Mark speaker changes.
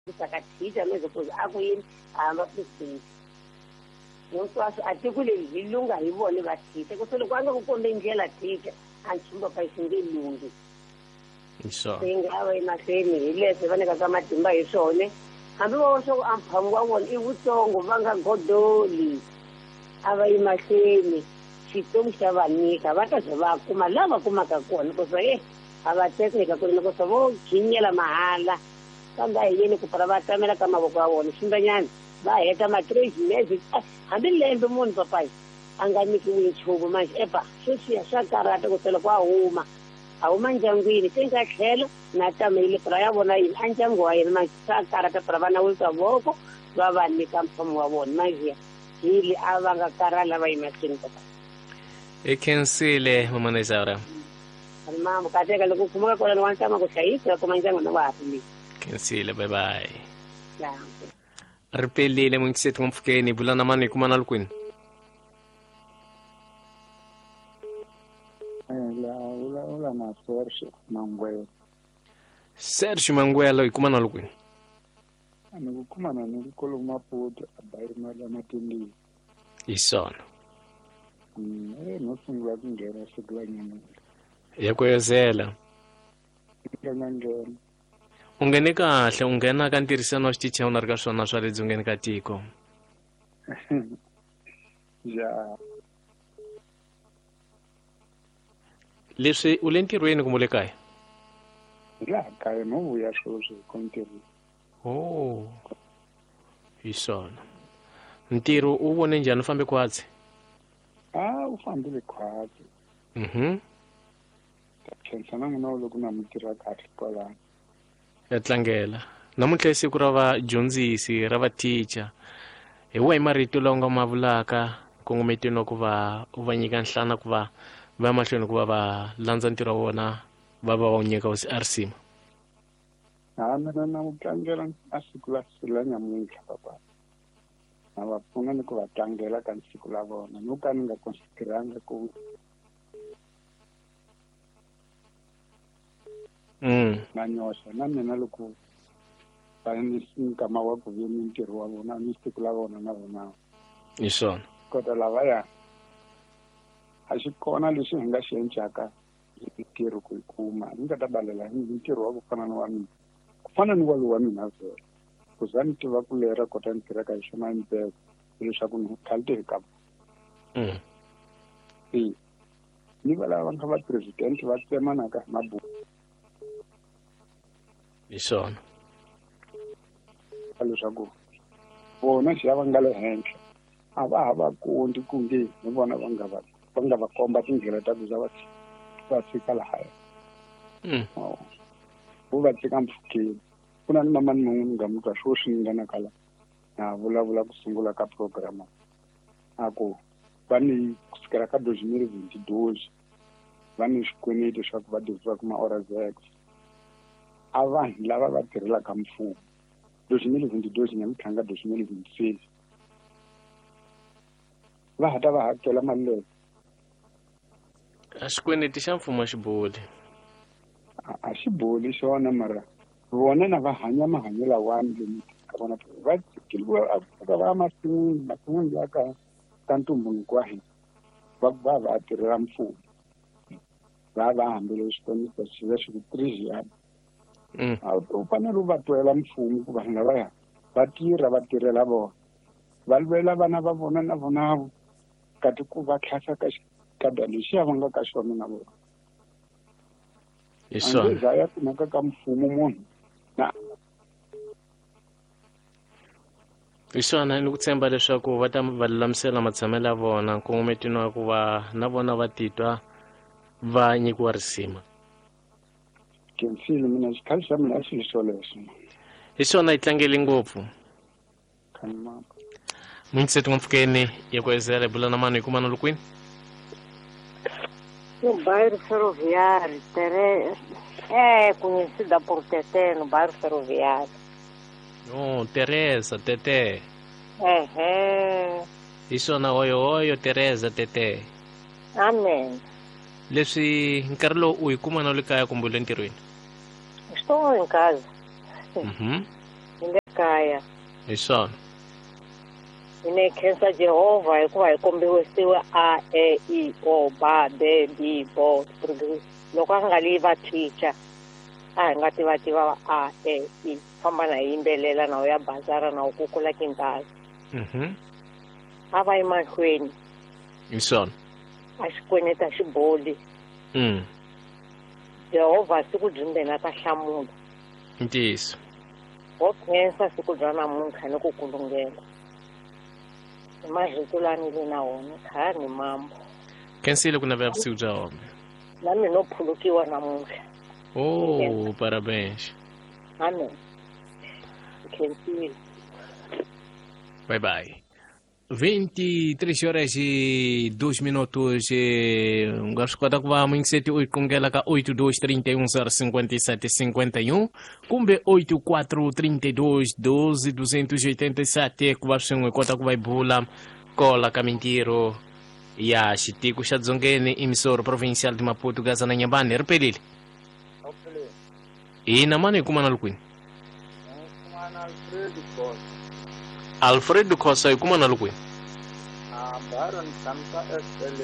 Speaker 1: akathitha mezokuze akuyini amapresident nonkwasho ati kuleli lilunga yibone bathithe kusele kwanga kukonde indlela thithe anjimba payisingelungi singawe emaseni hilese vaneka kamadimba hiswone hambi voswo amphamu wa vona i vutsongo va nga godoli a va yimahlweni xitomu xa va nyika va ta ze va kuma la va kumaka kona kusa a va teknika kuleni kusa vo ginyela mahala kambe a hi yeni ku pfala va tamela ka mavoko ya vona ximbanyana va heta ma-3 meses hambi lembe munhu papayi a nga nyikiwi nchumu manje epa sweswiya swa karata kusele ku a huma ndyangwini se nga tlhelo na tamele pfala ya vona yini a ndyangu wa yena manje swa karata pfala va na wisa voko va va nyika mphamu wa vona manjiya hili a va nga karala va yimahlweni papa
Speaker 2: i khensile mama Isaura
Speaker 1: mama kateka loko khumuka kona ni wantama ku hlayisa kuma ndyangu na vapi
Speaker 2: khensile bye bye
Speaker 1: ya
Speaker 2: ri pelile Mongiseti Mofokeng bula na mano hi kuma na lukwini
Speaker 3: ula na
Speaker 2: Serge Mangwelo hi kuma na lukwini
Speaker 3: ni ku kuma na ni kolo maputo abayiri mali amatendini
Speaker 2: hi swona
Speaker 3: no sungula ku nghena siku la nyama
Speaker 2: ya ku yozela u nghene kahle u nghena ka ntirhisano wa xitichi u na ri ka swona swa le dzongeni ka tiko
Speaker 3: ya
Speaker 2: leswi u le ntirhweni kumbe le kaya
Speaker 3: laha kaya no vuya sweswi ko ntirhweni
Speaker 2: hi swona ntirho u vone njhani u fambe khwatsi
Speaker 3: u fambile khwatsi khensana n'wina u loko na mi tirha kahle kwalano
Speaker 2: ya tlangela namuntlha i siku ra vadyondzisi ra va-teacher hi wa hi marito lawa u nga ma vulaka kongometeni wa ku va u va nyika nhlana ku va va mahlweni ku va va landza ntirho wa vona va va wu nyika hosi arisima
Speaker 3: mina na mu tlangela a siku la nyamuntlha papa na va pfuna ni ku va tlangela ka siku la vona no ka ni nga consideranga ku na nyoxa na mina loko va ni nkama wa ku veni ntirho wa vona ni siku la vona na vona
Speaker 2: hi swona
Speaker 3: kota lavaya a xi kona lexi hi nga xi endlaka hi ntirho ku yi kuma ni nga ta balela hi ntirho wa ku fana ni wa mina ku fana ni walowa mina vhela ku za ni tiva ku lera kota ni tirhaka hi swona ntseko leswaku ni khalite hi kapa ni va lava nga va president va tsemanaka hi mabuku
Speaker 2: hi swona
Speaker 3: leswaku vona xi va nga le henhla a va ha va kondi ku nge ni vona va nga va komba tindlela ta ku za va tshika lahaya vo va tshika Mofokeng ku na ni mama ni mun'we ni nga mu twa swo swi ngana kala na vulavula ku sungula ka program a ku va ni kusukela ka 2022 va ni xikweleti xa ku va develop ma-Orazex a vanhu lava va tirhelaka mfumo 2022 nyamutlhanga 2026 va hata va hakela mali leyi
Speaker 2: a xikweleti xa mfumo xi boli
Speaker 3: a xi boli xona mara vona na va hanya mahanyelo lawani lomu ka vona va tshikiliwa va masin'wini la ka ntumbuluko wa hina va tirhela mfumo va hambile xikweleti xi va xi ku 3 years u fanele u va twela mfumo ku vanhu lavaya va tirha va tirhela vona va lwela vana va vona na vona kati ku va tlhasa ka xikada lexi ya va nga ka xona na vona
Speaker 2: hi swona
Speaker 3: ya kumeka ka mfumo munhu
Speaker 2: hi swona ni ku tshemba leswaku va ta va lulamisela matshamelo ya vona nkongometeni wa ku va na vona va titwa va nyikiwa risima
Speaker 3: Khensile mina xikhali xa mina xi xo leswo
Speaker 2: hi swona yi tlangele ngopfu Mongiseti Mofokeng ya ku ezela bula na mano hi kuma na lukwini
Speaker 1: no bairro ferroviário conhecida por Tete no bairro ferroviário
Speaker 2: Teresa Tete hi swona oyo Teresa Tete
Speaker 1: amen
Speaker 2: leswi nkarhi lowu u hi kuma na le kaya kumbe le ntirhweni
Speaker 1: estou em casa
Speaker 4: kaya
Speaker 2: hi swona
Speaker 4: hi ne khensa Jehovha hikuva hi kombisiwe A E I O ba be bi bo loko a nga li va teacher a hi nga tiva A E I famba na hi yimbelela na ya bazara na ku kula kintazi a va emahlweni
Speaker 2: hi swona
Speaker 4: a xikweleti a xi boli Jehovha siku byimbeni a ta hlamula
Speaker 2: ntiyiso
Speaker 4: ho khensa siku bya namuntlha ni ku kulungela i marito lani le na wona khaya ni mambo
Speaker 2: khensile ku navela vusiku bya wona
Speaker 4: na mina no phulukiwa namuntlha
Speaker 2: oh parabéns
Speaker 4: amen khensile
Speaker 2: bye bye 23 horas e 2 minutos ngashikota kuva muingiseti kungela ka 8231 kumbe 8432 kuva swin'we kota kuva ibula kola ka mintirho ya xitiko xa dzongeni emisoro provincial de Maputo gaza na Nyambane ri pelile hina mani hi kumana lukwini Alfredo Khosa hi kumana lukwini